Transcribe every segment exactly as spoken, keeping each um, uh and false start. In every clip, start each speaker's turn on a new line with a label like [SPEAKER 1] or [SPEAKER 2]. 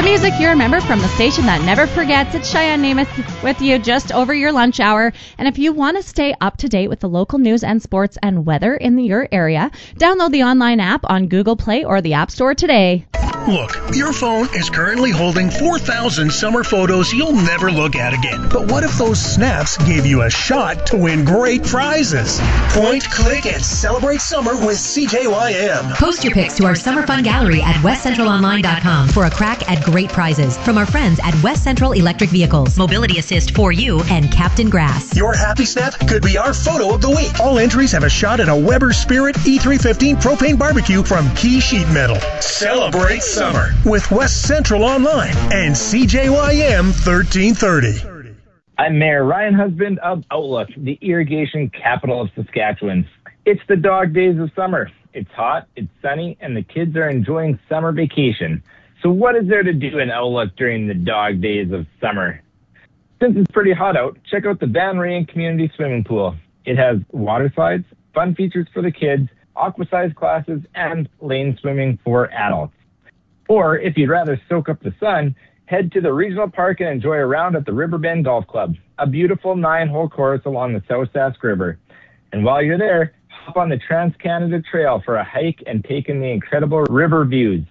[SPEAKER 1] The music you remember from the station that never forgets. It's Cheyenne Namath with you just over your lunch hour. And if you want to stay up to date with the local news and sports and weather in your area, download the online app on Google Play or the App Store today.
[SPEAKER 2] Look, your phone is currently holding four thousand summer photos you'll never look at again. But what if those snaps gave you a shot to win great prizes? Point, click, and celebrate summer with C J Y M.
[SPEAKER 3] Post your pics to our Summer Fun Gallery at west central online dot com for a crack at great prizes from our friends at West Central Electric Vehicles, Mobility Assist for You, and Captain Grass.
[SPEAKER 2] Your happy snap could be our photo of the week. All entries have a shot at a Weber Spirit E three fifteen propane barbecue from Key Sheet Metal. Celebrate summer with West Central Online and C J Y M thirteen thirty.
[SPEAKER 4] I'm Mayor Ryan Husband of Outlook, the irrigation capital of Saskatchewan. It's the dog days of summer. It's hot, it's sunny, and the kids are enjoying summer vacation. So what is there to do in Outlook during the dog days of summer? Since it's pretty hot out, check out the Van Ryn Community Swimming Pool. It has water slides, fun features for the kids, aqua-size classes, and lane swimming for adults. Or, if you'd rather soak up the sun, head to the regional park and enjoy a round at the Riverbend Golf Club, a beautiful nine-hole course along the South Sask River. And while you're there, hop on the Trans-Canada Trail for a hike and take in the incredible river views.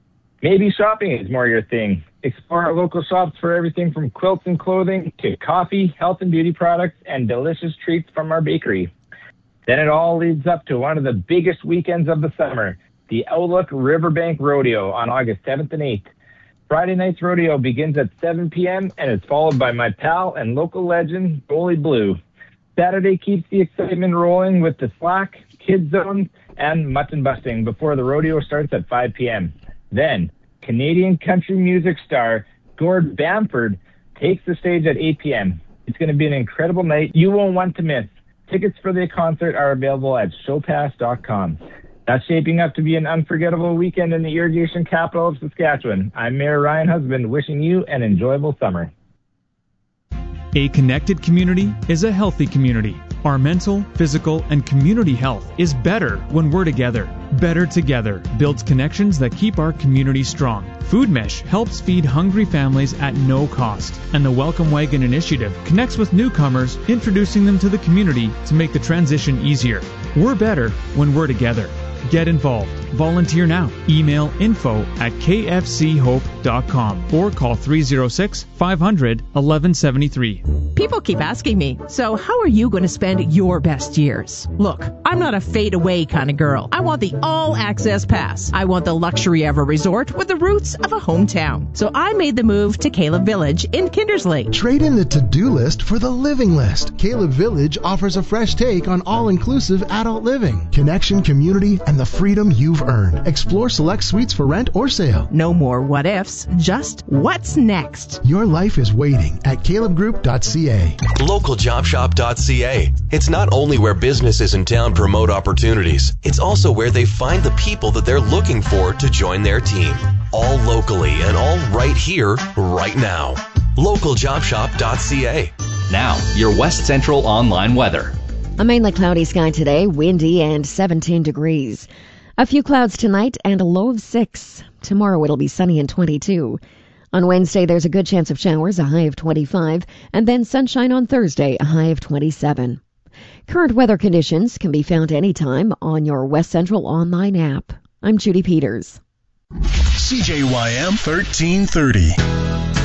[SPEAKER 4] Maybe shopping is more your thing. Explore our local shops for everything from quilts and clothing to coffee, health and beauty products, and delicious treats from our bakery. Then it all leads up to one of the biggest weekends of the summer, the Outlook Riverbank Rodeo on August seventh and eighth. Friday night's rodeo begins at seven p.m. and is followed by my pal and local legend, Goalie Blue. Saturday keeps the excitement rolling with the slack, kids zone, and mutton busting before the rodeo starts at five p.m. Then, Canadian country music star Gord Bamford takes the stage at eight p.m. It's going to be an incredible night you won't want to miss. Tickets for the concert are available at showpass dot com. That's shaping up to be an unforgettable weekend in the irrigation capital of Saskatchewan. I'm Mayor Ryan Husband, wishing you an enjoyable summer.
[SPEAKER 5] A connected community is a healthy community. Our mental, physical, and community health is better when we're together. Better Together builds connections that keep our community strong. Food Mesh helps feed hungry families at no cost. And the Welcome Wagon Initiative connects with newcomers, introducing them to the community to make the transition easier. We're better when we're together. Get involved. Volunteer now. Email info at k f c hope dot com or call three oh six, five hundred, eleven seventy-three.
[SPEAKER 6] People keep asking me, so how are you going to spend your best years? Look, I'm not a fade-away kind of girl. I want the all-access pass. I want the luxury of a resort with the roots of a hometown. So I made the move to Caleb Village in Kindersley.
[SPEAKER 7] Trade in the to-do list for the living list. Caleb Village offers a fresh take on all-inclusive adult living, connection, community, and the freedom you've earned. Explore select suites for rent or sale.
[SPEAKER 6] No more what-ifs, just what's next.
[SPEAKER 7] Your life is waiting at caleb group dot c a.
[SPEAKER 8] local job shop dot c a. It's not only where businesses in town promote opportunities, it's also where they find the people that they're looking for to join their team. All locally and all right here, right now. local job shop dot c a.
[SPEAKER 9] Now, your West Central online weather.
[SPEAKER 10] A mainly cloudy sky today, windy and seventeen degrees. A few clouds tonight and a low of six. Tomorrow it'll be sunny and twenty-two. On Wednesday, there's a good chance of showers, a high of twenty-five, and then sunshine on Thursday, a high of twenty-seven. Current weather conditions can be found anytime on your West Central online app. I'm Judy Peters.
[SPEAKER 2] C J Y M thirteen thirty.